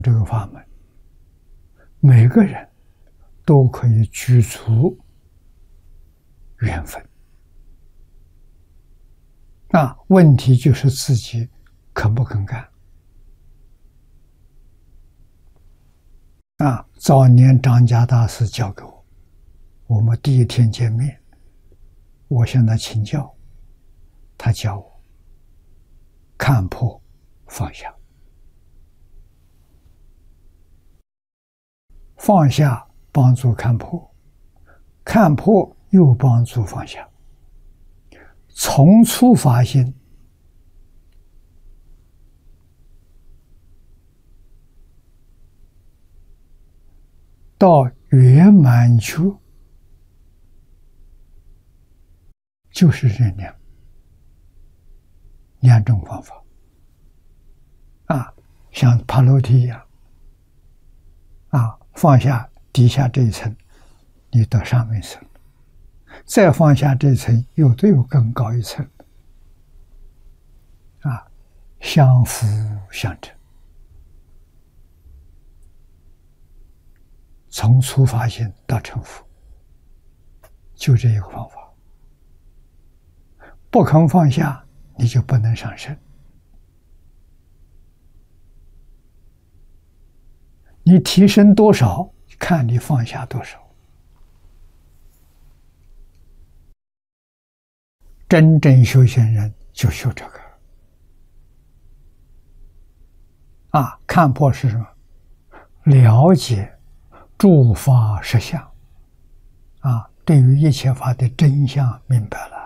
这个法门，每个人都可以具足缘分。问题就是自己肯不肯干。早年张家大师教给我们第一天见面，我向他请教，他教我看破放下，放下帮助看破，看破又帮助放下，从初发心到圆满觉，就是这两种方法。像爬楼梯一样，放下底下这一层，你到上面一层，再放下这一层，有更高一层，相辅相成。从初发心到成佛，就这一个方法。不肯放下，你就不能上升。你提升多少，看你放下多少。真正修行人就修这个。看破是什么？了解诸法实相。对于一切法的真相明白了。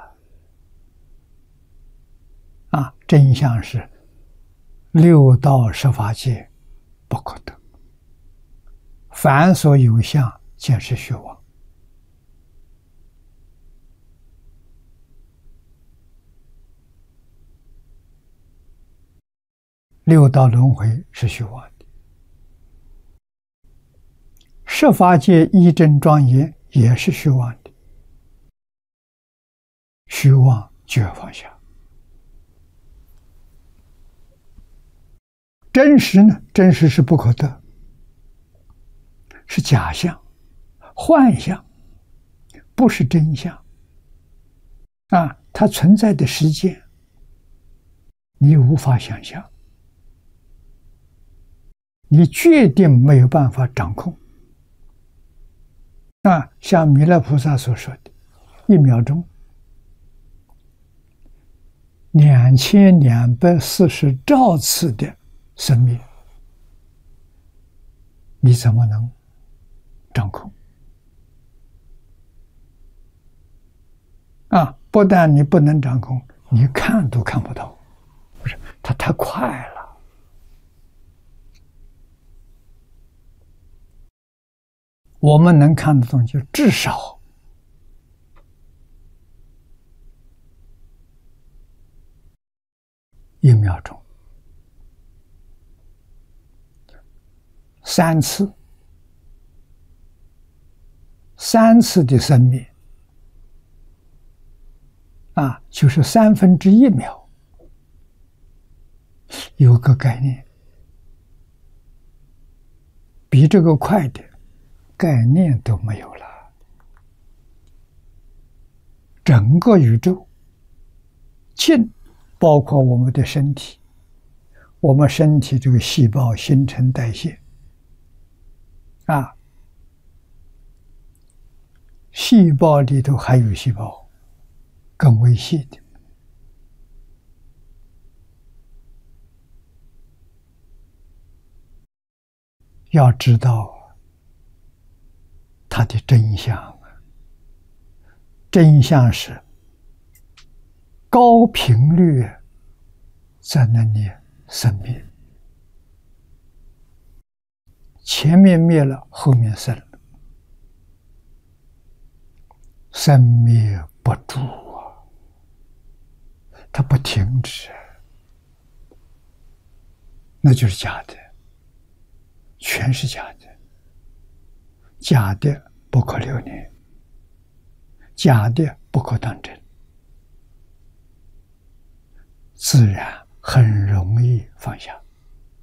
真相是六道十法界不可得，凡所有相，皆是虚妄。六道轮回是虚妄的，十法界一真庄严也是虚妄的，虚妄绝放下。真实呢？真实是不可得，是假象、幻象，不是真相。它存在的时间，你无法想象，你决定没有办法掌控。像弥勒菩萨所说的，1秒钟2240兆次的生命，你怎么能掌控？不但你不能掌控，你看都看不到，不是，它太快了。我们能看得懂，就至少1秒钟3次的生命，就是1/3秒，有个概念，比这个快的概念都没有了。整个宇宙尽包括我们的身体，我们身体这个细胞新陈代谢，细胞里头还有细胞更微细的，要知道它的真相。真相是高频率在那里生灭，前面灭了，后面生了，生灭不住它不停止，那就是假的，全是假的，假的不可留念，假的不可当真，自然很容易放下。